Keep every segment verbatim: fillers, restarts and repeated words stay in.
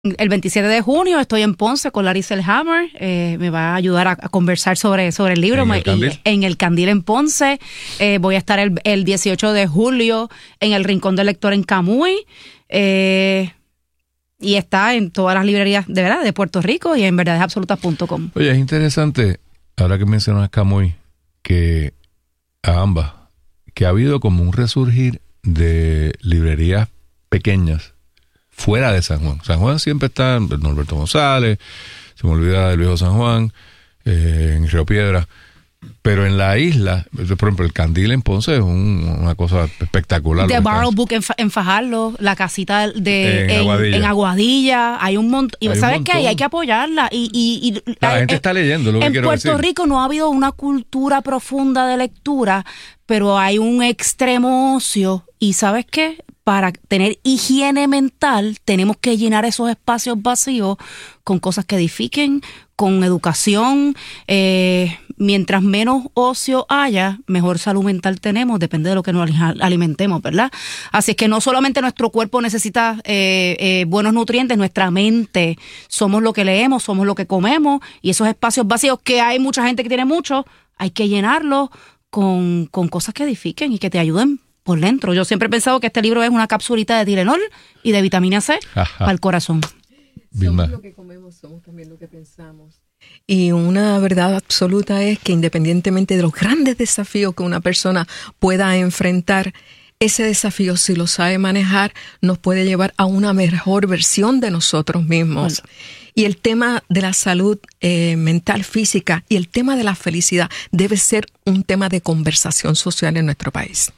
El veintisiete de junio estoy en Ponce con Larissa Elhammer, eh, me va a ayudar a, a conversar sobre, sobre el libro. ¿En el Candil? Y, en el Candil en Ponce. Eh, voy a estar el, el dieciocho de julio en el Rincón del Lector en Camuy. Eh, y está en todas las librerías de verdad de Puerto Rico y en verdades absolutas punto com. Oye, es interesante, ahora que mencionas Camuy, que a ambas, que ha habido como un resurgir de librerías pequeñas fuera de San Juan. San Juan siempre está en Norberto González, se me olvida del viejo San Juan, eh, en Río Piedra, pero en la isla, por ejemplo, el Candil en Ponce es un, una cosa espectacular. The Barrel Book en, en Fajardo, la casita de En en, Aguadilla. en Aguadilla, hay un montón. Y Hay un ¿sabes montón. qué? Y hay que apoyarla. Y, y, y La hay- gente está leyendo, lo que en quiero Puerto decir. Rico no ha habido una cultura profunda de lectura, pero hay un extremo ocio. ¿Y sabes qué? Para tener higiene mental, tenemos que llenar esos espacios vacíos con cosas que edifiquen, con educación. Eh, mientras menos ocio haya, mejor salud mental tenemos, depende de lo que nos alimentemos, ¿verdad? Así es que no solamente nuestro cuerpo necesita eh, eh, buenos nutrientes, nuestra mente, somos lo que leemos, somos lo que comemos, y esos espacios vacíos que hay mucha gente que tiene mucho, hay que llenarlos con, con cosas que edifiquen y que te ayuden por dentro. Yo siempre he pensado que este libro es una capsulita de Tylenol y de vitamina C Ajá. para el corazón. Vilma. Somos lo que comemos, somos también lo que pensamos. Y una verdad absoluta es que independientemente de los grandes desafíos que una persona pueda enfrentar, ese desafío, si lo sabe manejar, nos puede llevar a una mejor versión de nosotros mismos. Bueno. Y el tema de la salud eh, mental, física y el tema de la felicidad debe ser un tema de conversación social en nuestro país.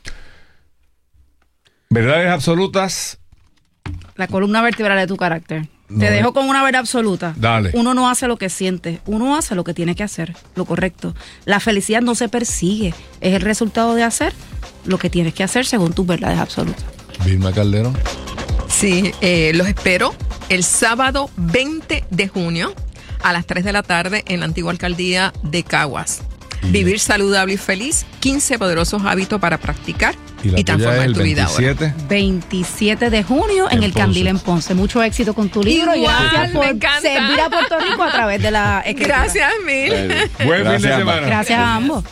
Verdades absolutas. La columna vertebral de tu carácter. No, Te eh. dejo con una verdad absoluta. Dale. Uno no hace lo que siente, uno hace lo que tiene que hacer, lo correcto. La felicidad no se persigue, es el resultado de hacer lo que tienes que hacer según tus verdades absolutas. Vilma Calderón. Sí, eh, los espero el sábado veinte de junio a las tres de la tarde en la antigua alcaldía de Caguas. Y- Vivir saludable y feliz, quince poderosos hábitos para practicar Y la y, tuya es transformar el tu vida ahora. veintisiete. veintisiete de junio en, En el Ponce. Candil en Ponce. Mucho éxito con tu libro Igual, y gracias me por encanta. servir a Puerto Rico a través de la escritura. Gracias mil. Buen fin de Gracias, semana. Gracias a ambos.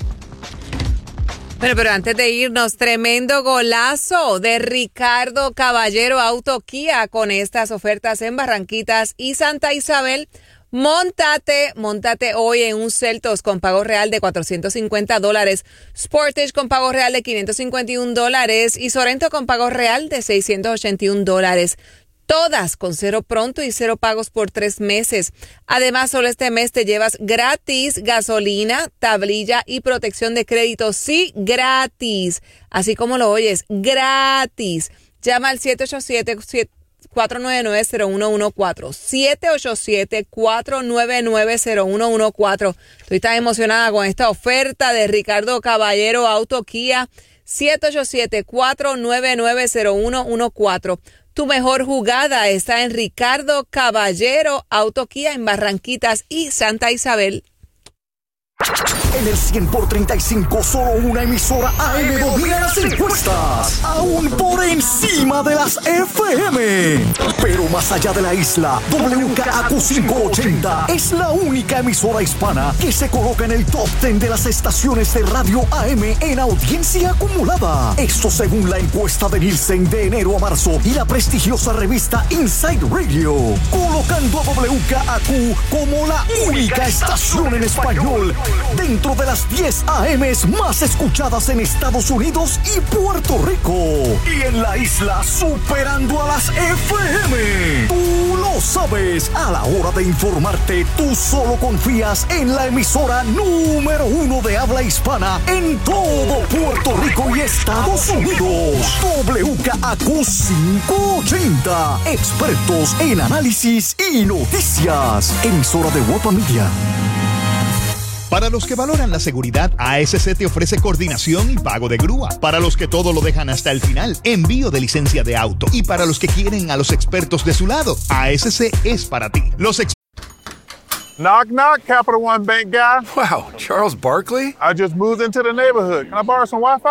Bueno, pero antes de irnos, tremendo golazo de Ricardo Caballero Auto Kia con estas ofertas en Barranquitas y Santa Isabel. Móntate, móntate hoy en un Celtos con pago real de cuatrocientos cincuenta dólares, Sportage con pago real de quinientos cincuenta y un dólares y Sorento con pago real de seiscientos ochenta y un dólares. Todas con cero pronto y cero pagos por tres meses. Además, solo este mes te llevas gratis gasolina, tablilla y protección de crédito. Sí, gratis. Así como lo oyes, gratis. Llama al siete ocho siete, cuatro nueve nueve, cero uno uno cuatro. siete ocho siete, cuatro nueve nueve, cero uno uno cuatro. Estoy tan emocionada con esta oferta de Ricardo Caballero Auto Kia. siete ocho siete, cuatro nueve nueve, cero uno uno cuatro. Tu mejor jugada está en Ricardo Caballero Auto Kia en Barranquitas y Santa Isabel. En el cien por treinta y cinco, solo una emisora A M domina las encuestas, aún por encima de las F M. Pero más allá de la isla, W K A Q quinientos ochenta es la única emisora hispana que se coloca en el top diez de las estaciones de radio A M en audiencia acumulada. Esto según la encuesta de Nielsen de enero a marzo y la prestigiosa revista Inside Radio, colocando a W K A Q como la única estación en español dentro de las diez A Ms más escuchadas en Estados Unidos y Puerto Rico. Y en la isla superando a las F M. Tú lo sabes. A la hora de informarte, tú solo confías en la emisora número uno de habla hispana en todo Puerto Rico y Estados Unidos. W K A Q quinientos ochenta. Expertos en análisis y noticias. Emisora de Guapa Media. Para los que valoran la seguridad, A S C te ofrece coordinación y pago de grúa. Para los que todo lo dejan hasta el final, envío de licencia de auto. Y para los que quieren a los expertos de su lado, A S C es para ti. Los ex- Knock, knock, Capital One Bank guy. Wow, Charles Barkley? I just moved into the neighborhood. Can I borrow some Wi-Fi?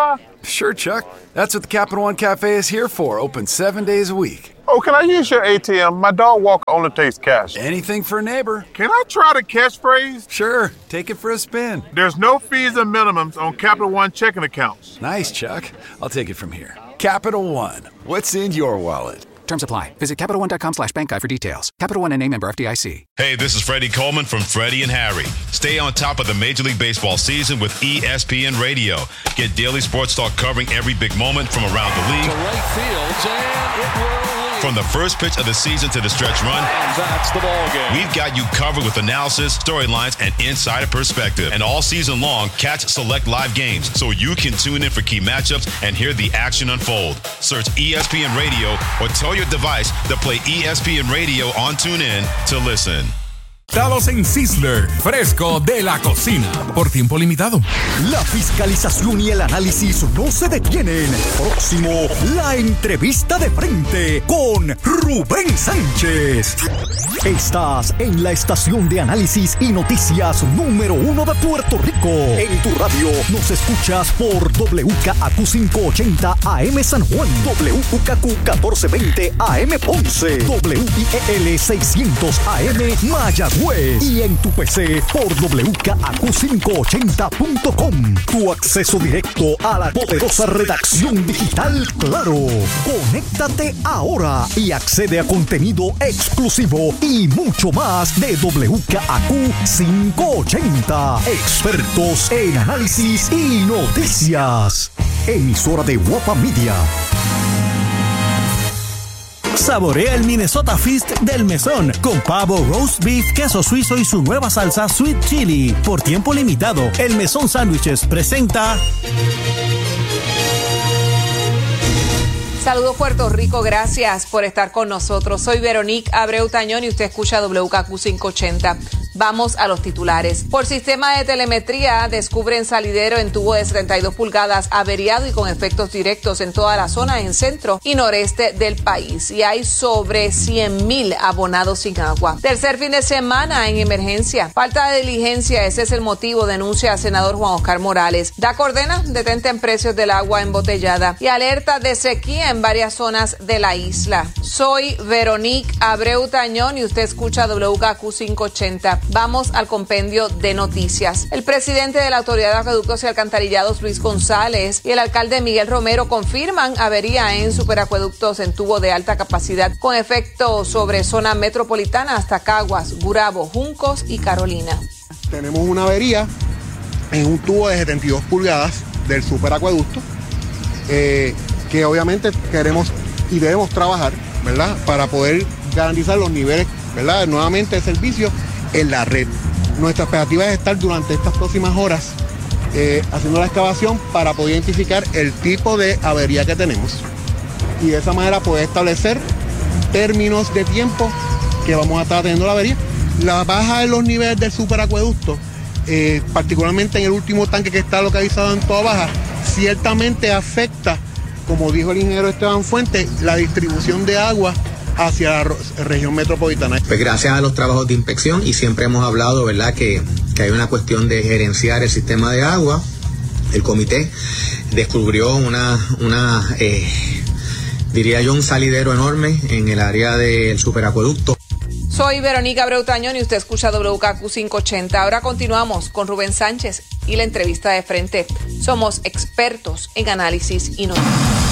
Sure, Chuck. That's what the Capital One Cafe is here for, open seven days a week. Oh, can I use your A T M? My dog walker only takes cash. Anything for a neighbor. Can I try the catchphrase? Sure, take it for a spin. There's no fees and minimums on Capital One checking accounts. Nice, Chuck. I'll take it from here. Capital One, what's in your wallet? Terms apply. Visit CapitalOne.com slash bank guide for details. Capital One N A member F D I C. Hey, this is Freddie Coleman from Freddie and Harry. Stay on top of the Major League Baseball season with E S P N Radio. Get daily sports talk covering every big moment from around the league. To right field, and it will. From the first pitch of the season to the stretch run, and that's the ball game. We've got you covered with analysis, storylines, and insider perspective. And all season long, catch select live games so you can tune in for key matchups and hear the action unfold. Search E S P N Radio or tell your device to play E S P N Radio on TuneIn to listen. Dados en Sizzler, fresco de la cocina, por tiempo limitado. La fiscalización y el análisis no se detienen. Próximo, la entrevista de frente con Rubén Sánchez. Estás en la estación de análisis y noticias número uno de Puerto Rico. En tu radio nos escuchas por W K A Q quinientos ochenta A M San Juan, W K A Q catorce veinte A M Ponce, W I E L seiscientos A M Mayagüez. Y en tu P C por W K A Q quinientos ochenta punto com. Tu acceso directo a la poderosa redacción digital Claro. Conéctate ahora y accede a contenido exclusivo y mucho más de W K A Q quinientos ochenta. Expertos en análisis y noticias. Emisora de Guapa Media. Saborea el Minnesota Feast del Mesón con pavo, roast beef, queso suizo y su nueva salsa Sweet Chili. Por tiempo limitado, el Mesón Sándwiches presenta... Saludos Puerto Rico, gracias por estar con nosotros. Soy Veronique Abreu Tañón y usted escucha W K Q quinientos ochenta. Vamos a los titulares. Por sistema de telemetría descubren salidero en tubo de setenta y dos pulgadas averiado y con efectos directos en toda la zona en centro y noreste del país. Y hay sobre cien mil abonados sin agua. Tercer fin de semana en emergencia. Falta de diligencia, ese es el motivo, denuncia al senador Juan Oscar Morales. Da Cordena, detente en precios del agua embotellada y alerta de sequía en varias zonas de la isla. Soy Veronique Abreu Tañón y usted escucha W K Q quinientos ochenta. Vamos al compendio de noticias. El presidente de la Autoridad de Acueductos y Alcantarillados, Luis González, y el alcalde Miguel Romero confirman avería en superacueductos en tubo de alta capacidad con efecto sobre zona metropolitana hasta Caguas, Gurabo, Juncos y Carolina. Tenemos una avería en un tubo de setenta y dos pulgadas del superacueducto eh, que obviamente queremos y debemos trabajar, ¿verdad?, para poder garantizar los niveles, ¿verdad?, nuevamente de servicio en la red. Nuestra expectativa es estar durante estas próximas horas eh, haciendo la excavación para poder identificar el tipo de avería que tenemos y de esa manera poder establecer términos de tiempo que vamos a estar teniendo la avería. La baja de los niveles del superacueducto, eh, particularmente en el último tanque que está localizado en Toa Baja, ciertamente afecta, como dijo el ingeniero Esteban Fuentes, la distribución de agua hacia la región metropolitana. Pues gracias a los trabajos de inspección y siempre hemos hablado, ¿verdad?, que, que hay una cuestión de gerenciar el sistema de agua. El comité descubrió una, una eh, diría yo, un salidero enorme en el área del superacueducto. Soy Verónica Abreu Tañón y usted escucha W K Q quinientos ochenta. Ahora continuamos con Rubén Sánchez y la entrevista de frente. Somos expertos en análisis y noticias.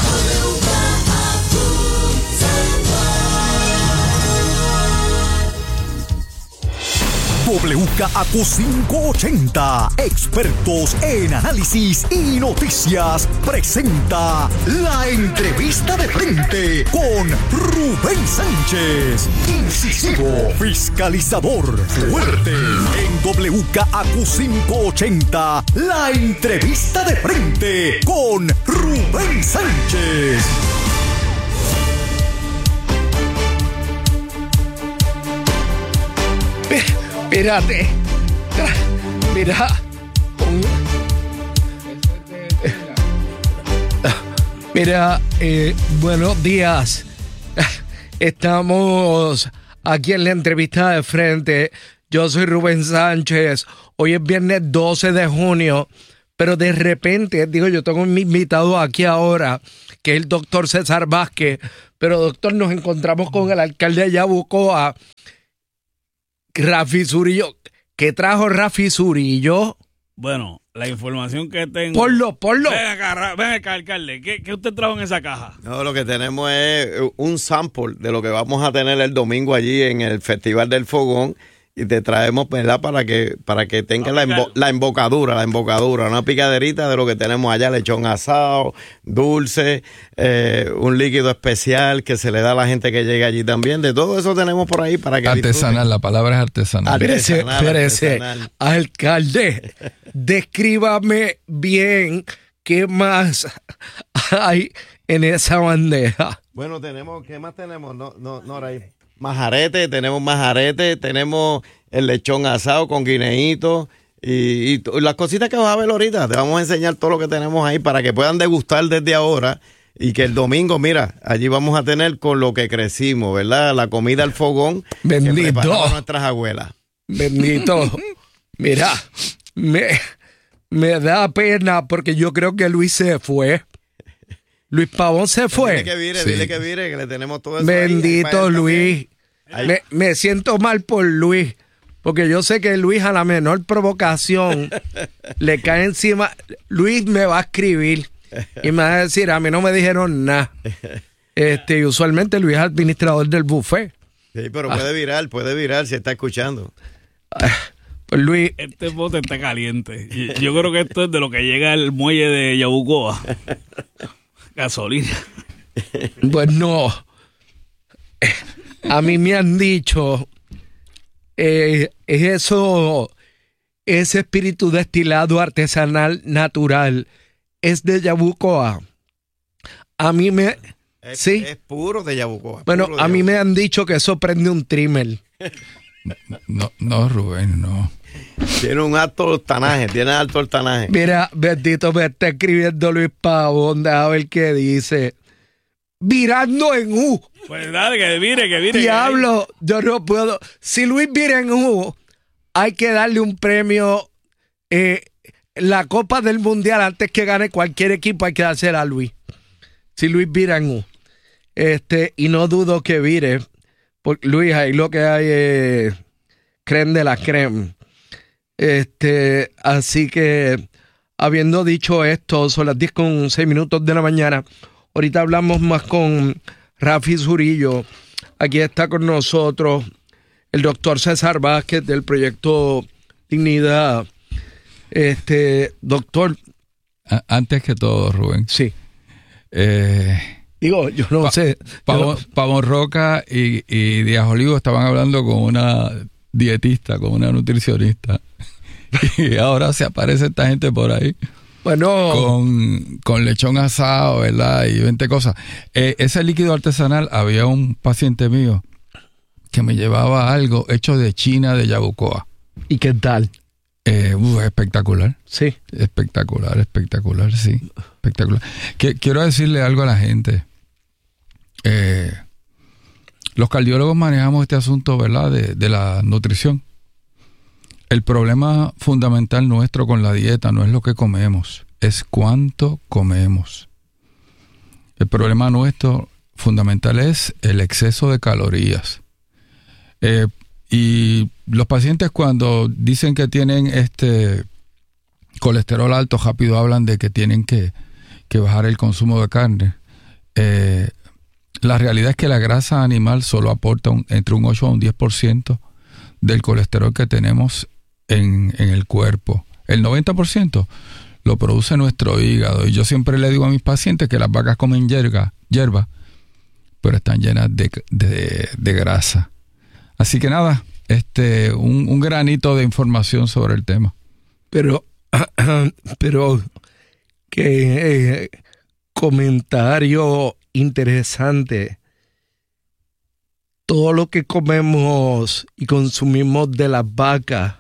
W K A Q quinientos ochenta, expertos en análisis y noticias, presenta la entrevista de frente con Rubén Sánchez. Incisivo, fiscalizador, fuerte. En W K A Q quinientos ochenta, la entrevista de frente con Rubén Sánchez. Espérate. Mira. Mira, eh, buenos días. Estamos aquí en la entrevista de frente. Yo soy Rubén Sánchez. Hoy es viernes doce de junio. pero de repente, digo, yo tengo un invitado aquí ahora, que es el doctor César Vázquez, pero doctor, nos encontramos con el alcalde de Yabucoa, Rafi Zurillo. ¿Qué trajo Rafi Zurillo? Bueno, la información que tengo... Ponlo, ponlo. Ven acá, ven acá, alcalde. ¿Qué, ¿Qué usted trajo en esa caja? No, lo que tenemos es un sample de lo que vamos a tener el domingo allí en el Festival del Fogón. Y te traemos, ¿verdad? Para que para que tenga la, embo, la embocadura, la embocadura, una picaderita de lo que tenemos allá, lechón asado, dulce, eh, un líquido especial que se le da a la gente que llega allí también. De todo eso tenemos por ahí para que artesanal, disfruten. La palabra es artesanal. Artesanal, espérese, artesanal. Alcalde, descríbame bien qué más hay en esa bandeja. Bueno, tenemos, ¿qué más tenemos? No, no, no, ahí. Majarete, tenemos majarete, tenemos el lechón asado con guineíto y, y las cositas que vas a ver ahorita. Te vamos a enseñar todo lo que tenemos ahí para que puedan degustar desde ahora y que el domingo, mira, allí vamos a tener con lo que crecimos, ¿verdad? La comida al fogón. Bendito. Que prepararon nuestras abuelas. Bendito. Mira, me, me da pena porque yo creo que Luis se fue. Luis Pavón se fue. Dile que vire, sí. dile que vire, que le tenemos todo eso. Bendito ahí, Luis. Me, me siento mal por Luis, porque yo sé que Luis a la menor provocación le cae encima. Luis me va a escribir y me va a decir, a mí no me dijeron nada. Este, y usualmente Luis es administrador del buffet. Sí, pero puede ah. virar, puede virar si está escuchando. Pues Luis. Este bote está caliente. Yo creo que esto es de lo que llega al muelle de Yabucoa. Gasolina. Pues no. A mí me han dicho eh, eso, ese espíritu destilado artesanal natural es de Yabucoa. A mí me es, sí. es puro de Yabucoa. Bueno, puro de a mí Yabucoa. me han dicho que eso prende un trimmer. No, no, Rubén, no. Tiene un alto octanaje, tiene alto octanaje. Mira, bendito, me está escribiendo Luis Pavón, a ver qué dice. Virando en U. Pues dale, que vire, que vire. Diablo, que yo no puedo. Si Luis vira en U, hay que darle un premio. Eh, la Copa del Mundial, antes que gane cualquier equipo, hay que dársela a Luis. Si Luis vira en U. Este, y no dudo que vire. Porque Luis, ahí lo que hay es creme de la creme. Este, así que, habiendo dicho esto, son las diez con seis minutos de la mañana. Ahorita hablamos más con Rafi Zurillo. Aquí está con nosotros el doctor César Vázquez del proyecto Dignidad. Este, doctor. Antes que todo, Rubén. Sí. Eh, Digo, yo no pa sé. Pavón, yo... Pavón Roca y, y Díaz Olivo estaban hablando con una dietista, con una nutricionista. Y ahora se aparece esta gente por ahí. Bueno. Con, con lechón asado, ¿verdad? Y veinte cosas. Eh, ese líquido artesanal, había un paciente mío que me llevaba algo hecho de China, de Yabucoa. ¿Y qué tal? Eh, uh, espectacular. Sí. Espectacular, espectacular, sí. Espectacular. Que, quiero decirle algo a la gente. Eh, los cardiólogos manejamos este asunto, ¿verdad? De, de la nutrición. El problema fundamental nuestro con la dieta no es lo que comemos, es cuánto comemos. El problema nuestro fundamental es el exceso de calorías. Eh, y los pacientes cuando dicen que tienen este colesterol alto, rápido hablan de que tienen que, que bajar el consumo de carne. Eh, la realidad es que la grasa animal solo aporta un, entre un ocho a un diez por ciento del colesterol que tenemos En, en el cuerpo. El noventa por ciento lo produce nuestro hígado. Y yo siempre le digo a mis pacientes que las vacas comen hierba, hierba pero están llenas de, de, de grasa. Así que nada, este un, un granito de información sobre el tema. Pero, pero, qué eh, comentario interesante. Todo lo que comemos y consumimos de las vacas,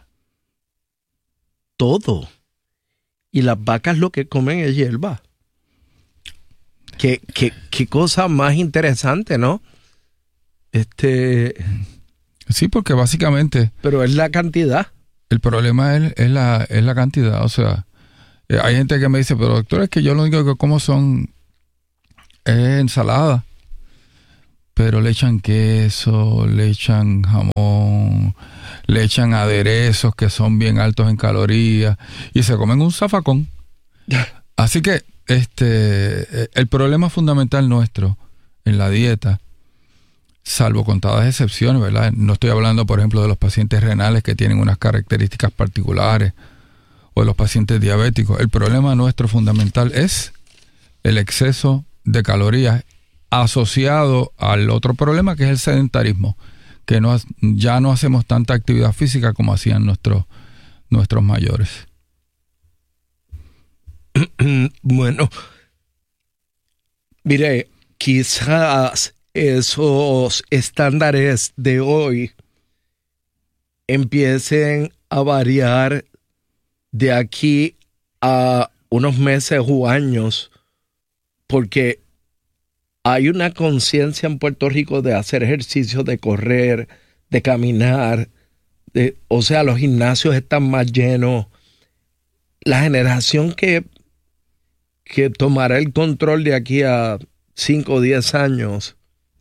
todo. Y las vacas lo que comen es hierba. Qué, qué, qué cosa más interesante, ¿no? Este. Sí, porque básicamente. Pero es la cantidad. El problema es, es, la, es la cantidad. O sea, Eh, hay gente que me dice, pero doctor, es que yo lo único que como son es ensalada. Pero le echan queso, le echan jamón, le echan aderezos que son bien altos en calorías y se comen un zafacón. Así que este el problema fundamental nuestro en la dieta, salvo contadas excepciones, ¿verdad? No estoy hablando, por ejemplo, de los pacientes renales que tienen unas características particulares o de los pacientes diabéticos. El problema nuestro fundamental es el exceso de calorías asociado al otro problema, que es el sedentarismo, que no, ya no hacemos tanta actividad física como hacían nuestros, nuestros mayores. Bueno, mire, quizás esos estándares de hoy empiecen a variar de aquí a unos meses o años, porque hay una conciencia en Puerto Rico de hacer ejercicio, de correr, de caminar, de, o sea, los gimnasios están más llenos. La generación que, que tomará el control de aquí a cinco o diez años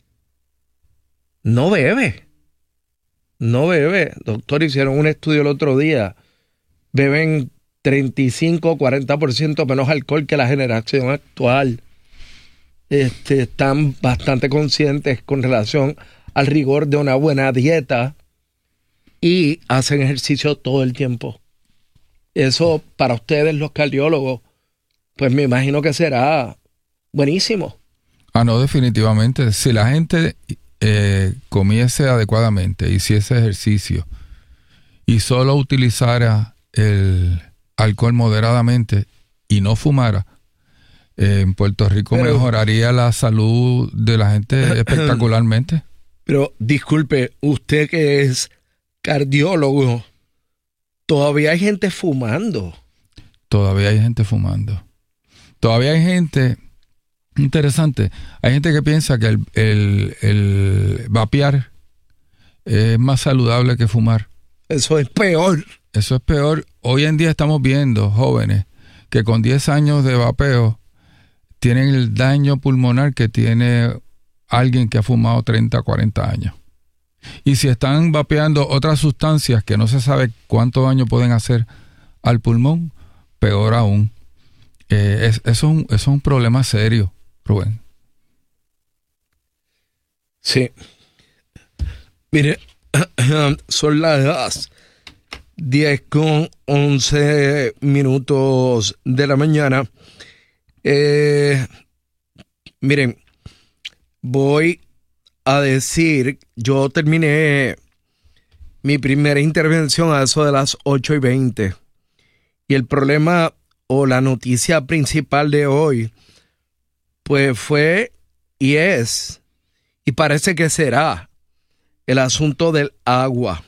no bebe. No bebe. Doctor, hicieron un estudio el otro día. Beben treinta y cinco o cuarenta por ciento menos alcohol que la generación actual. Este, están bastante conscientes con relación al rigor de una buena dieta y hacen ejercicio todo el tiempo. Eso para ustedes los cardiólogos, pues me imagino que será buenísimo. Ah, no, definitivamente. Si la gente eh, comiese adecuadamente, hiciese ejercicio y solo utilizara el alcohol moderadamente y no fumara, en Puerto Rico pero, mejoraría la salud de la gente espectacularmente. Pero disculpe, usted que es cardiólogo, todavía hay gente fumando. Todavía hay gente fumando. Todavía hay gente, interesante, hay gente que piensa que el, el, el vapear es más saludable que fumar. Eso es peor. Eso es peor. Hoy en día estamos viendo jóvenes que con diez años de vapeo tienen el daño pulmonar que tiene alguien que ha fumado treinta, cuarenta años. Y si están vapeando otras sustancias que no se sabe cuánto daño pueden hacer al pulmón, peor aún. Eh, es, eso, es un, eso es un problema serio, Rubén. Sí. Mire, son las diez con once minutos de la mañana. Eh, miren, voy a decir, yo terminé mi primera intervención a eso de las ocho y veinte. Y el problema o la noticia principal de hoy, pues fue y es, y parece que será, el asunto del agua.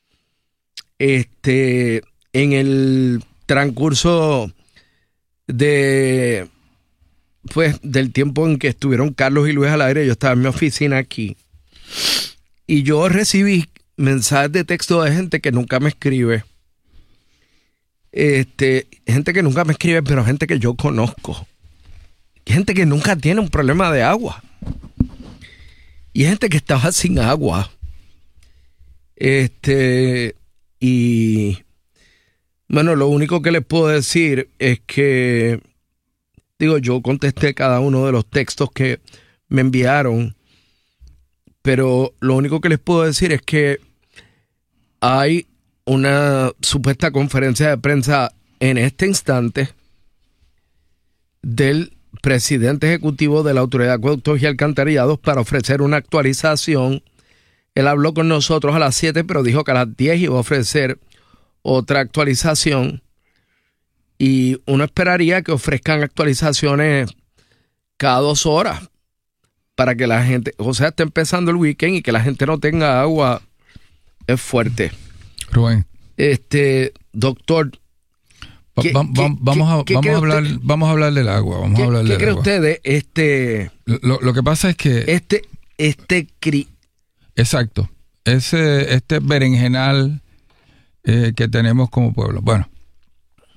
Este, en el transcurso de... pues del tiempo en que estuvieron Carlos y Luis al aire, yo estaba en mi oficina aquí y yo recibí mensajes de texto de gente que nunca me escribe, este, gente que nunca me escribe, pero gente que yo conozco, gente que nunca tiene un problema de agua y gente que estaba sin agua, este, y bueno, lo único que les puedo decir es que digo, yo contesté cada uno de los textos que me enviaron, pero lo único que les puedo decir es que hay una supuesta conferencia de prensa en este instante del presidente ejecutivo de la Autoridad de Acueductos y Alcantarillados para ofrecer una actualización. Él habló con nosotros a las siete, pero dijo que a las diez iba a ofrecer otra actualización. Y uno esperaría que ofrezcan actualizaciones cada dos horas para que la gente, o sea, esté empezando el weekend y que la gente no tenga agua. Es fuerte. Rubén. Este, doctor. ¿qué, va, va, qué, vamos a, qué, vamos a hablar, usted, vamos a hablar del agua. Vamos ¿qué, a hablar ¿qué del cree agua. usted de este? Lo, lo que pasa es que este, este cri. Exacto. Ese, este berenjenal eh, que tenemos como pueblo. Bueno.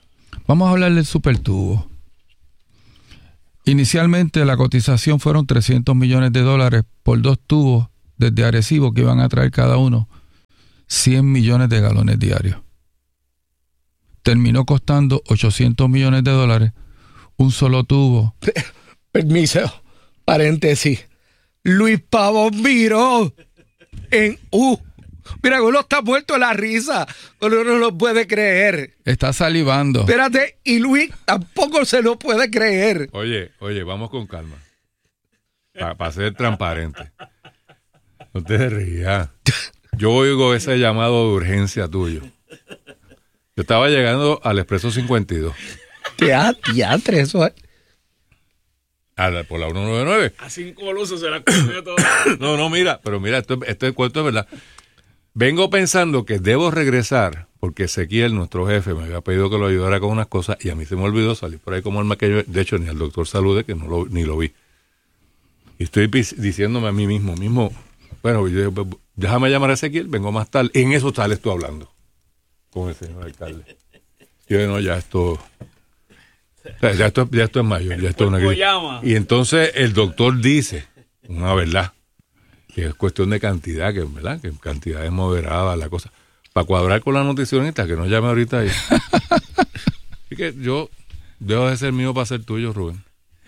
Vamos a hablar del supertubo. Inicialmente la cotización fueron trescientos millones de dólares por dos tubos desde Arecibo que iban a traer cada uno cien millones de galones diarios. Terminó costando ochocientos millones de dólares un solo tubo. Permiso, paréntesis. Luis Pavón viró en U. Mira, uno está muerto de la risa. Uno no lo puede creer. Está salivando. Espérate, y Luis tampoco se lo puede creer. Oye, oye, vamos con calma. Para pa ser transparente. No te rías. Yo oigo ese llamado de urgencia tuyo. Yo estaba llegando al Expreso cincuenta y dos. Ya, ya, tres horas. A la, por la ciento noventa y nueve. A cinco luces se la comió todo. No, no, mira, pero mira, esto, este cuento es verdad. Vengo pensando que debo regresar porque Ezequiel, nuestro jefe, me había pedido que lo ayudara con unas cosas y a mí se me olvidó salir por ahí como el maquillo. De hecho, ni al doctor Salude, que no lo, ni lo vi. Y estoy diciéndome a mí mismo, mismo, bueno, yo, déjame llamar a Ezequiel, vengo más tarde. En eso sales tú hablando con el señor alcalde. Yo no, ya esto... Ya esto, ya esto es mayor, ya esto es una crisis. Y entonces el doctor dice, una verdad, que es cuestión de cantidad, que verdad, que cantidad es moderada la cosa, para cuadrar con la nutricionista, que no llame ahorita ahí. Así que yo dejo de ser mío para ser tuyo, Rubén.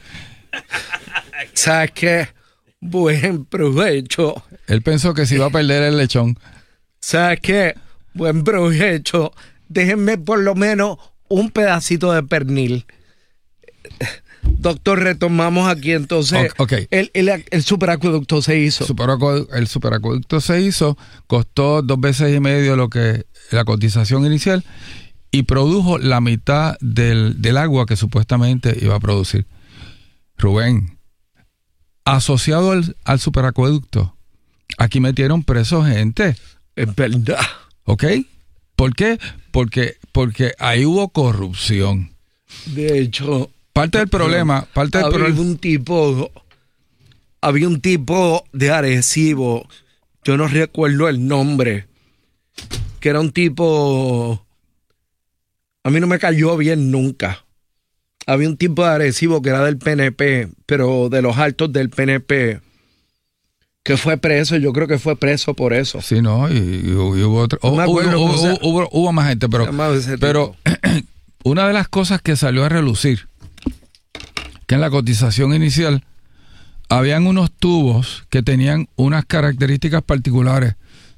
¿Sabes qué? Buen provecho. Él pensó que se iba a perder el lechón. ¿Sabes qué? Buen provecho. Déjenme por lo menos un pedacito de pernil. Doctor, retomamos aquí entonces. Okay. El, el, el superacueducto se hizo. Superacueducto, el superacueducto se hizo, costó dos veces y medio lo que la cotización inicial y produjo la mitad del, del agua que supuestamente iba a producir. Rubén, asociado al, al superacueducto, aquí metieron presos gente. Es verdad. ¿Ok? ¿Por qué? Porque, porque ahí hubo corrupción. De hecho, parte del problema, parte del había problema. un tipo, había un tipo de Arecibo, yo no recuerdo el nombre, que era un tipo, a mí no me cayó bien nunca. Había un tipo de Arecibo que era del P N P, pero de los altos del P N P, que fue preso, yo creo que fue preso por eso. Sí, no, y, y, y hubo otro, no hubo, hubo, hubo, hubo, hubo más gente, pero, pero una de las cosas que salió a relucir, que en la cotización inicial habían unos tubos que tenían unas características particulares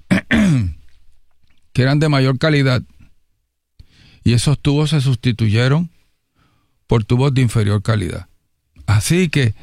que eran de mayor calidad y esos tubos se sustituyeron por tubos de inferior calidad. Así que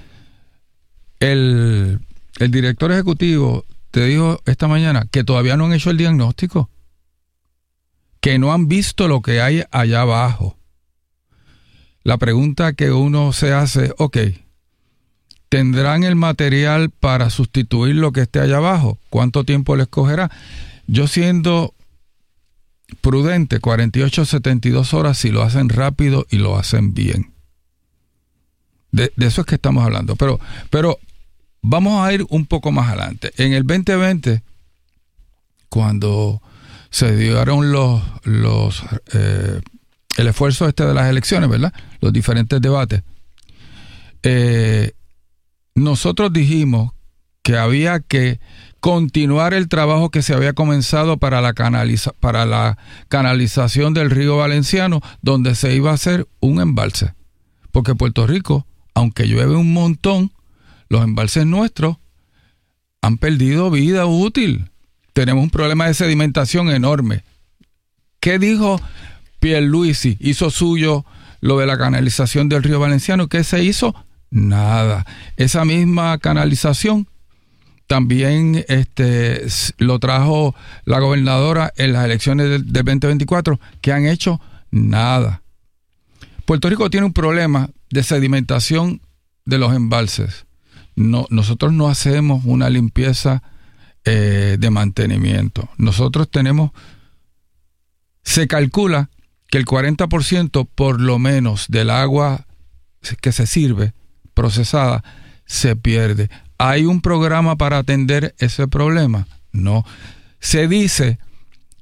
el, el director ejecutivo te dijo esta mañana que todavía no han hecho el diagnóstico, que no han visto lo que hay allá abajo. La pregunta que uno se hace, ok, ¿tendrán el material para sustituir lo que esté allá abajo? ¿Cuánto tiempo les cogerá? Yo siendo prudente, cuarenta y ocho a setenta y dos horas si lo hacen rápido y lo hacen bien. De, de eso es que estamos hablando. Pero, pero vamos a ir un poco más adelante. En el veinte veinte, cuando se dieron los, los eh, el esfuerzo este de las elecciones, ¿verdad? Los diferentes debates. Eh, nosotros dijimos que había que continuar el trabajo que se había comenzado para la, canaliza, para la canalización del río Valenciano, donde se iba a hacer un embalse. Porque Puerto Rico, aunque llueve un montón, los embalses nuestros han perdido vida útil. Tenemos un problema de sedimentación enorme. ¿Qué dijo Pierluisi? Hizo suyo lo de la canalización del río Valenciano. ¿Qué se hizo? Nada. Esa misma canalización también este, lo trajo la gobernadora en las elecciones del, del veinte veinticuatro, que han hecho nada. Puerto Rico tiene un problema de sedimentación de los embalses. No, nosotros no hacemos una limpieza eh, de mantenimiento. Nosotros tenemos, se calcula que el cuarenta por ciento por lo menos del agua que se sirve, procesada, se pierde. ¿Hay un programa para atender ese problema? No. Se dice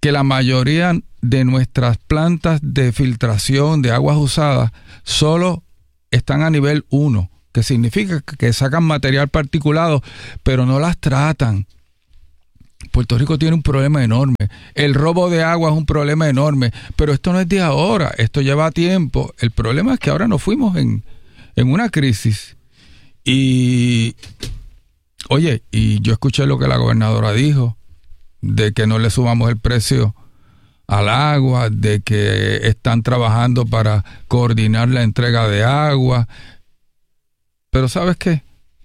que la mayoría de nuestras plantas de filtración de aguas usadas solo están a nivel uno, que significa que sacan material particulado, pero no las tratan. Puerto Rico tiene un problema enorme. El robo de agua es un problema enorme, pero esto no es de ahora, esto lleva tiempo. El problema es que ahora nos fuimos en, en una crisis. Y, oye, y yo escuché lo que la gobernadora dijo, de que no le subamos el precio al agua, de que están trabajando para coordinar la entrega de agua. Pero ¿sabes qué?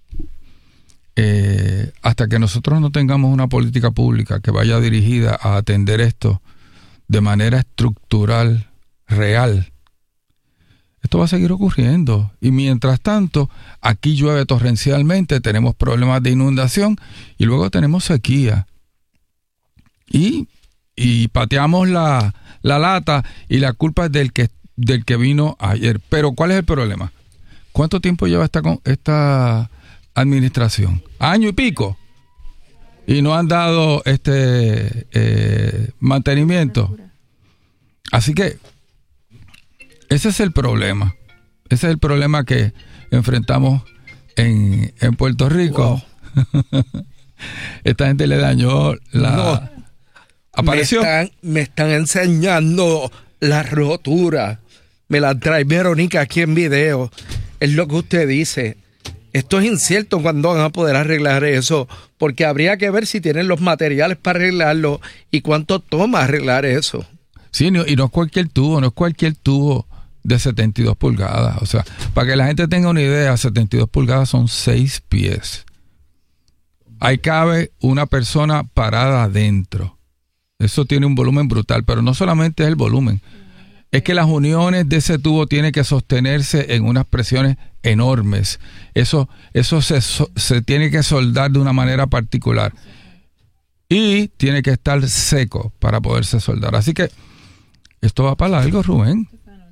Eh, hasta que nosotros no tengamos una política pública que vaya dirigida a atender esto de manera estructural, real, esto va a seguir ocurriendo. Y mientras tanto, aquí llueve torrencialmente, tenemos problemas de inundación y luego tenemos sequía. Y, y pateamos la, la lata y la culpa es del que, del que vino ayer. Pero ¿cuál es el problema? ¿Cuánto tiempo lleva esta, esta administración? Año y pico. Y no han dado este eh, mantenimiento. Así que ese es el problema. Ese es el problema que enfrentamos en, en Puerto Rico. Wow. Esta gente le dañó la... No. ¿Apareció? Me están, me están enseñando la rotura. Me la trae Verónica aquí en video. Es lo que usted dice. Esto es incierto cuando van a poder arreglar eso, porque habría que ver si tienen los materiales para arreglarlo y cuánto toma arreglar eso. Sí, y no es cualquier tubo, no es cualquier tubo de setenta y dos pulgadas. O sea, para que la gente tenga una idea, setenta y dos pulgadas son seis pies. Ahí cabe una persona parada adentro. Eso tiene un volumen brutal, pero no solamente es el volumen. Es que las uniones de ese tubo tienen que sostenerse en unas presiones enormes. Eso, eso se, se tiene que soldar de una manera particular. Y tiene que estar seco para poderse soldar. Así que esto va para largo, Rubén.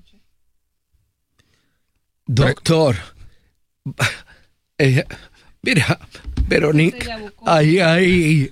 Doctor, eh, mira, Verónica, ahí, ahí...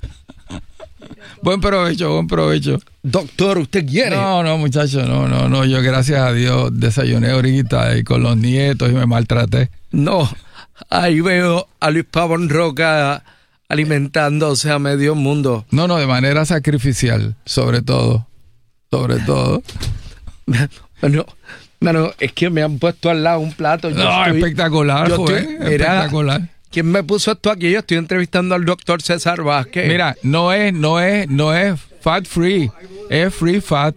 Buen provecho, buen provecho. Doctor, ¿usted quiere? No, no, muchacho, no, no, no. Yo, gracias a Dios, desayuné ahorita y con los nietos y me maltraté. No, ahí veo a Luis Pavón Roca alimentándose a medio mundo. No, no, de manera sacrificial, sobre todo. Sobre todo. Bueno, bueno, es que me han puesto al lado un plato. Yo no, estoy, espectacular, yo fue, estoy, espectacular. Era, ¿quién me puso esto aquí? Yo estoy entrevistando al doctor César Vázquez. Mira, no es, no es, no es fat free, es free fat.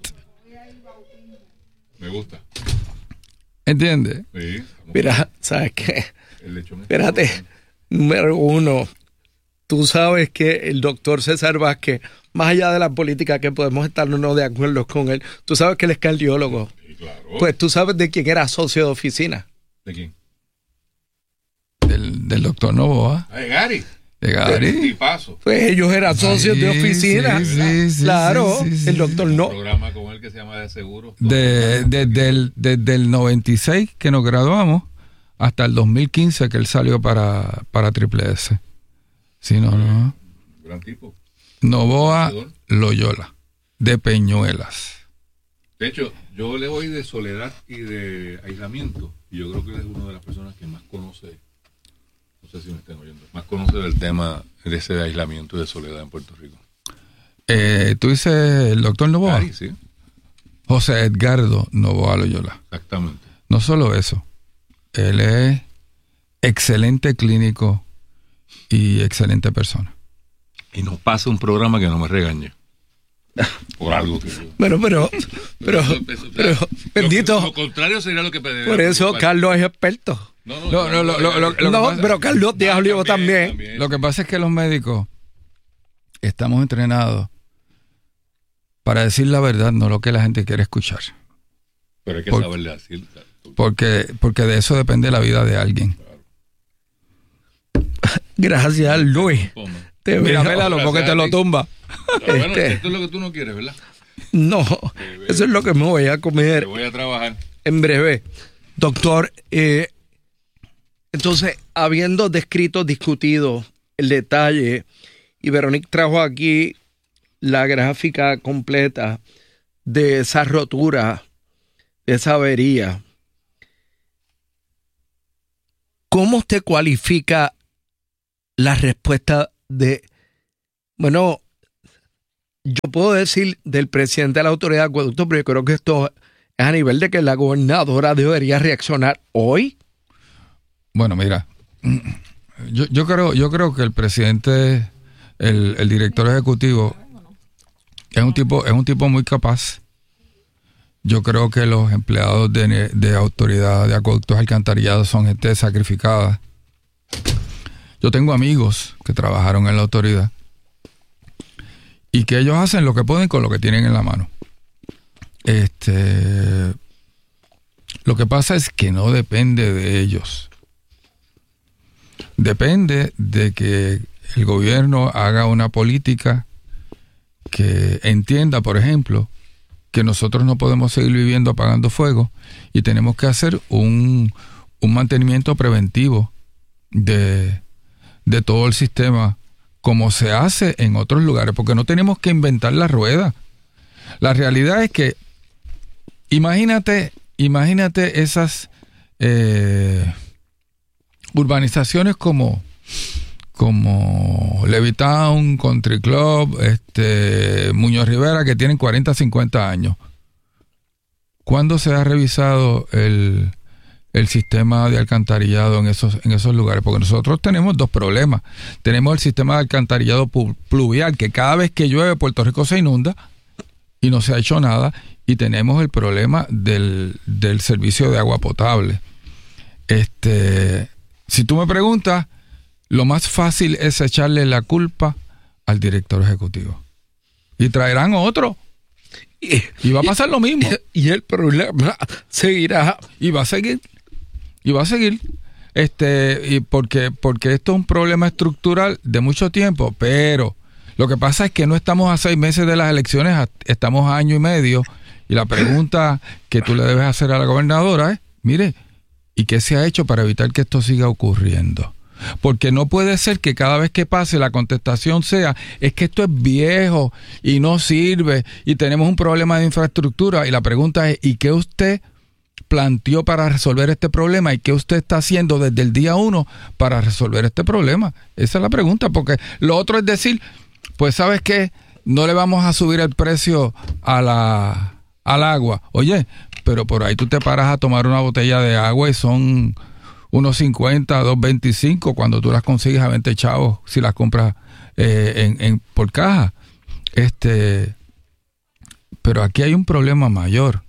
Me gusta. ¿Entiendes? Sí. Mira, ¿sabes qué? Espérate, número uno, tú sabes que el doctor César Vázquez, más allá de la política que podemos estar no de acuerdo con él, tú sabes que él es cardiólogo. Sí, claro. Pues tú sabes de quién era socio de oficina. ¿De quién? Del, del doctor Novoa. Ah, de Gary. De Gary. Y paso. Pues ellos eran socios sí, de oficina. Sí, sí, sí, claro, sí, sí, sí, el doctor sí. no. Un programa con él que se llama De Seguro. De, de, de, del, desde el noventa y seis que nos graduamos hasta el dos mil quince que él salió para, para Triple S. Sí, no, no. Gran tipo. Novoa Loyola, de Peñuelas. De hecho, yo le voy de soledad y de aislamiento. Y yo creo que él es una de las personas que más conoce, no sé si me estén oyendo, más conoce del tema de ese de aislamiento y de soledad en Puerto Rico. Eh, ¿Tú dices el doctor Novoa? Ay, sí. José Edgardo Novoa Loyola. Exactamente. No solo eso, él es excelente clínico y excelente persona. Y no pasa un programa que no me regañe. Por algo que yo... Bueno, pero, pero, eso, eso, pero, pero bendito. Lo, lo contrario sería lo que pedía. Por eso Carlos es experto. No, no, no, no, no, lo, lo, lo, no pasa, pero Carlos te habló también, también. Lo que pasa es que los médicos estamos entrenados para decir la verdad, no lo que la gente quiere escuchar. Pero hay que Por, saberle decir. Porque, porque de eso depende la vida de alguien. Claro. Gracias, Luis. Te Mira, vélalo porque te lo tumba. Pero bueno, este, esto es lo que tú no quieres, ¿verdad? No, eso es lo que me voy a comer. Te voy a trabajar. En breve. Doctor, eh, entonces, habiendo descrito, discutido el detalle, y Verónica trajo aquí la gráfica completa de esa rotura, de esa avería, ¿cómo usted cualifica la respuesta de, bueno, yo puedo decir del presidente de la Autoridad de Acueducto, pero yo creo que esto es a nivel de que la gobernadora debería reaccionar hoy? Bueno, mira, yo, yo creo, yo creo que el presidente, el, el director ejecutivo, es un tipo, es un tipo muy capaz. Yo creo que los empleados de, de autoridad de acueductos alcantarillados son gente sacrificada. Yo tengo amigos que trabajaron en la autoridad y que ellos hacen lo que pueden con lo que tienen en la mano. Este, lo que pasa es que no depende de ellos. Depende de que el gobierno haga una política que entienda, por ejemplo, que nosotros no podemos seguir viviendo apagando fuego y tenemos que hacer un, un mantenimiento preventivo de, de todo el sistema como se hace en otros lugares, porque no tenemos que inventar la rueda. La realidad es que imagínate, imagínate esas eh, urbanizaciones como como Levittown, Country Club, este, Muñoz Rivera, que tienen cuarenta, cincuenta años. ¿Cuándo se ha revisado el, el sistema de alcantarillado en esos, en esos lugares? Porque nosotros tenemos dos problemas. Tenemos el sistema de alcantarillado pluvial, que cada vez que llueve Puerto Rico se inunda y no se ha hecho nada. Y tenemos el problema del, del servicio de agua potable. Este, si tú me preguntas, lo más fácil es echarle la culpa al director ejecutivo. Y traerán otro. Y, y va a pasar lo mismo. Y el problema seguirá. Y va a seguir. Y va a seguir. Este, y porque, porque esto es un problema estructural de mucho tiempo. Pero lo que pasa es que no estamos a seis meses de las elecciones, estamos a año y medio. Y la pregunta que tú le debes hacer a la gobernadora es, mire, ¿y qué se ha hecho para evitar que esto siga ocurriendo? Porque no puede ser que cada vez que pase la contestación sea, es que esto es viejo y no sirve y tenemos un problema de infraestructura. Y la pregunta es, ¿y qué usted planteó para resolver este problema? ¿Y qué usted está haciendo desde el día uno para resolver este problema? Esa es la pregunta, porque lo otro es decir, pues ¿sabes qué? No le vamos a subir el precio a la, al agua. Oye, pero por ahí tú te paras a tomar una botella de agua y son unos cincuenta, dos veinticinco cuando tú las consigues a veinte chavos si las compras eh, en, en, por caja. Este, pero aquí hay un problema mayor.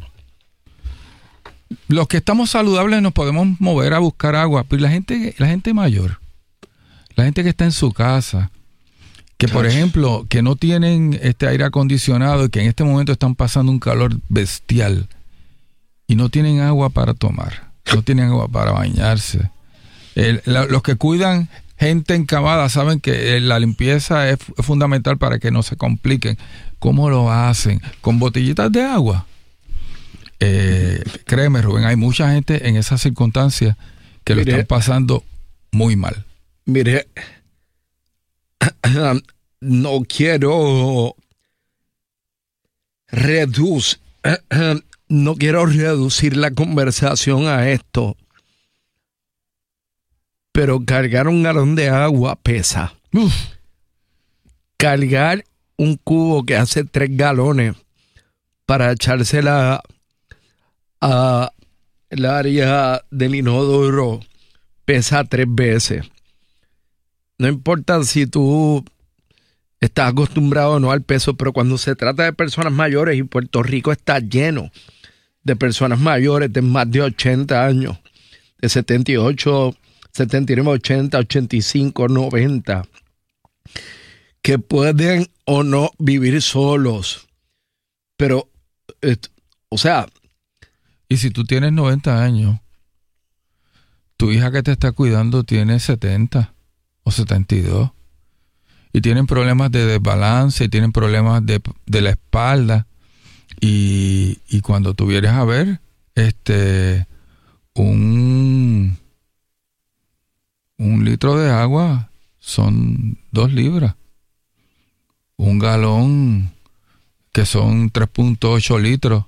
Los que estamos saludables nos podemos mover a buscar agua, pero la gente, la gente mayor, la gente que está en su casa, que por ejemplo, que no tienen este aire acondicionado y que en este momento están pasando un calor bestial y no tienen agua para tomar. No tienen agua para bañarse. El, la, los que cuidan gente encamada saben que la limpieza es, es fundamental para que no se compliquen. ¿Cómo lo hacen? Con botellitas de agua. Eh, créeme, Rubén, hay mucha gente en esas circunstancias que mire, lo están pasando muy mal. Mire, no quiero reducir... No quiero reducir la conversación a esto, pero cargar un galón de agua pesa. Uf. Cargar un cubo que hace tres galones para echársela a el área del inodoro pesa tres veces. No importa si tú estás acostumbrado o no al peso, pero cuando se trata de personas mayores, y Puerto Rico está lleno de personas mayores de más de ochenta años, de setenta y ocho, setenta y nueve, ochenta, ochenta y cinco, noventa, que pueden o no vivir solos. Pero, eh, o sea... Y si tú tienes noventa años, tu hija que te está cuidando tiene setenta o setenta y dos, y tienen problemas de desbalance, y tienen problemas de, de la espalda, y, y cuando tú vienes a ver este un un litro de agua son dos libras, un galón que son tres punto ocho litros,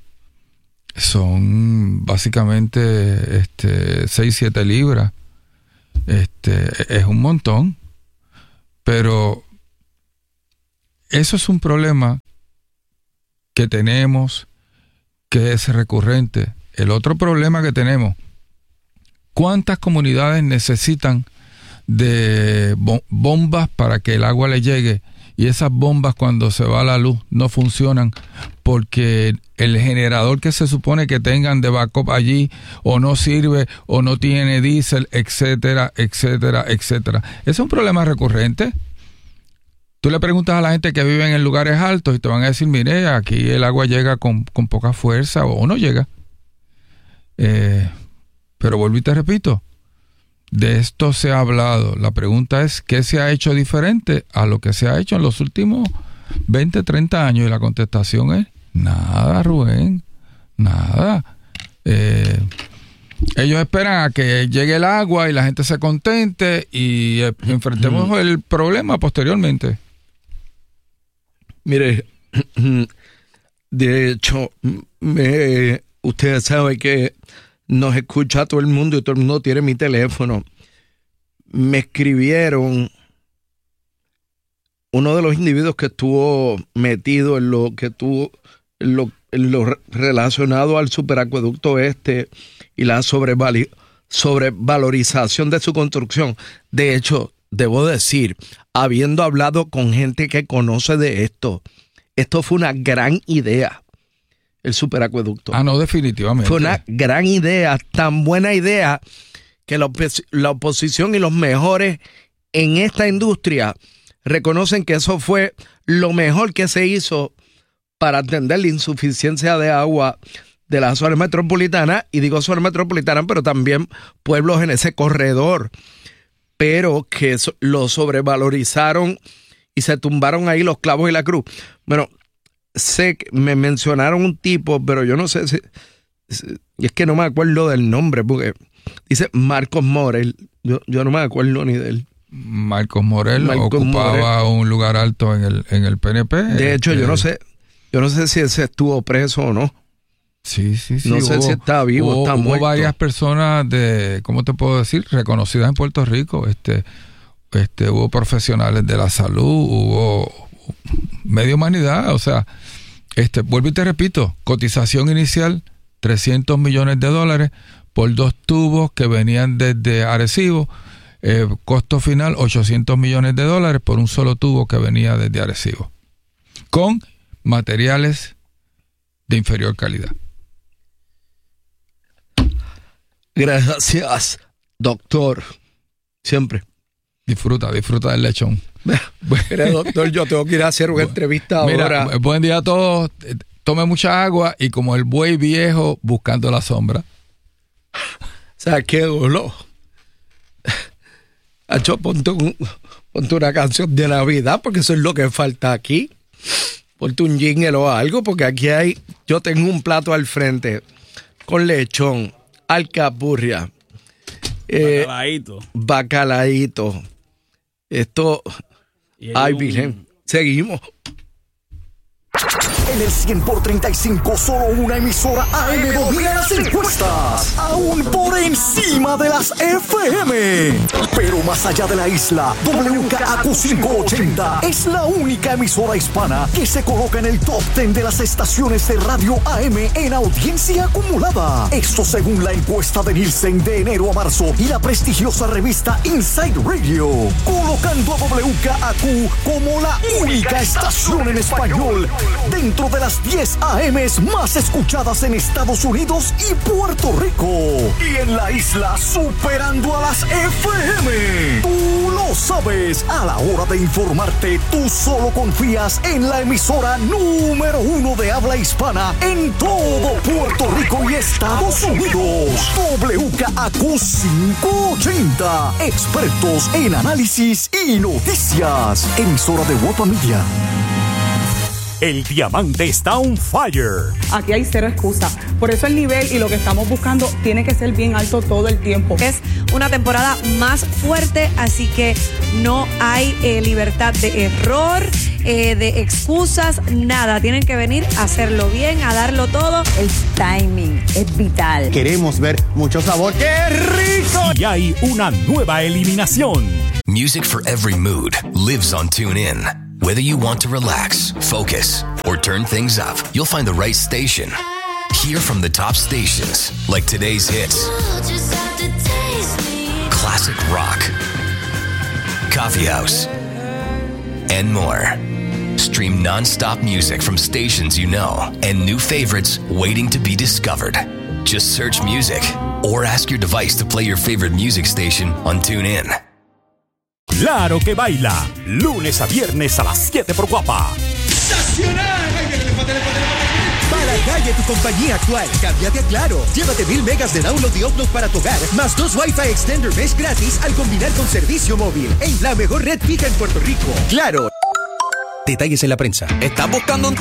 son básicamente este, seis, siete libras. Este, es un montón. Pero eso es un problema que tenemos, que es recurrente. El otro problema que tenemos, ¿cuántas comunidades necesitan de bombas para que el agua le llegue? Y esas bombas, cuando se va la luz, no funcionan porque el generador que se supone que tengan de backup allí o no sirve o no tiene diésel, etcétera, etcétera, etcétera. Es un problema recurrente. Tú le preguntas a la gente que vive en lugares altos y te van a decir, mire, aquí el agua llega con, con poca fuerza o no llega. Eh, pero vuelvo y te repito, de esto se ha hablado. La pregunta es, ¿qué se ha hecho diferente a lo que se ha hecho en los últimos veinte, treinta años? Y la contestación es, nada, Rubén, nada. Eh, ellos esperan a que llegue el agua y la gente se contente y eh, enfrentemos mm. el problema posteriormente. Mire, de hecho, me, usted sabe que nos escucha todo el mundo y todo el mundo tiene mi teléfono. Me escribieron uno de los individuos que estuvo metido en lo que tuvo en lo, en lo relacionado al superacueducto este y la sobrevali, sobrevalorización de su construcción. De hecho, debo decir, habiendo hablado con gente que conoce de esto, esto fue una gran idea. El superacueducto. Ah, no, definitivamente. Fue una gran idea, tan buena idea que la, opos- la oposición y los mejores en esta industria reconocen que eso fue lo mejor que se hizo para atender la insuficiencia de agua de la zona metropolitana, y digo zona metropolitana, pero también pueblos en ese corredor, pero que so- lo sobrevalorizaron y se tumbaron ahí los clavos y la cruz. Bueno, sé que me mencionaron un tipo, pero yo no sé si, si y es que no me acuerdo del nombre, porque dice Marcos Morel, yo, yo no me acuerdo ni de él. Marcos Morel Marcos ocupaba Morel. un lugar alto en el en el P N P. De hecho, este, yo no sé, yo no sé si ese estuvo preso o no. Sí, sí, sí. No sé hubo, si está vivo o hubo, está hubo muerto. varias personas de, ¿cómo te puedo decir? Reconocidas en Puerto Rico. Este, este, hubo profesionales de la salud, hubo media humanidad, o sea, este, vuelvo y te repito, cotización inicial trescientos millones de dólares por dos tubos que venían desde Arecibo, eh, costo final ochocientos millones de dólares por un solo tubo que venía desde Arecibo, con materiales de inferior calidad. Gracias, doctor. Siempre. Disfruta, disfruta del lechón. Mira, doctor, yo tengo que ir a hacer una entrevista Mira, ahora. buen día a todos. Tome mucha agua y como el buey viejo buscando la sombra. O sea, qué dolor. Hacho, ponte, un, ponte una canción de Navidad, porque eso es lo que falta aquí. Ponte un jingle o algo, porque aquí hay, yo tengo un plato al frente con lechón, alcapurria, eh, Bacalaíto. bacalaíto. Esto, ay, virgen, seguimos. En el cien por treinta y cinco, solo una emisora A M domina las encuestas, aún por encima de las F M. Pero más allá de la isla, W K A Q quinientos ochenta es la única emisora hispana que se coloca en el top diez de las estaciones de radio A M en audiencia acumulada. Esto según la encuesta de Nielsen de enero a marzo y la prestigiosa revista Inside Radio, colocando a W K A Q como la única estación en español dentro de las diez A Ms más escuchadas en Estados Unidos y Puerto Rico. Y en la isla superando a las F M. Tú lo sabes. A la hora de informarte, tú solo confías en la emisora número uno de habla hispana en todo Puerto Rico y Estados Unidos. W K A Q quinientos ochenta. Expertos en análisis y noticias. Emisora de Guapa Media. El diamante está on fire. Aquí hay cero excusa. Por eso el nivel y lo que estamos buscando tiene que ser bien alto todo el tiempo. Es una temporada más fuerte, así que no hay eh, libertad de error, eh, de excusas, nada. Tienen que venir a hacerlo bien, a darlo todo. El timing es vital. Queremos ver mucho sabor. ¡Qué rico! Y hay una nueva eliminación. Music for every mood lives on TuneIn. Whether you want to relax, focus, or turn things up, you'll find the right station. Hear from the top stations, like today's hits, classic rock, coffee house, and more. Stream non-stop music from stations you know and new favorites waiting to be discovered. Just search music or ask your device to play your favorite music station on TuneIn. Claro que baila, lunes a viernes a las siete por Guapa. Para la calle tu compañía actual, cámbiate a Claro. Llévate mil megas de download y upload para tu hogar, más dos Wi-Fi Extender Mesh gratis al combinar con servicio móvil en la mejor red fija en Puerto Rico. Claro. Detalles en la prensa. ¿Estás buscando un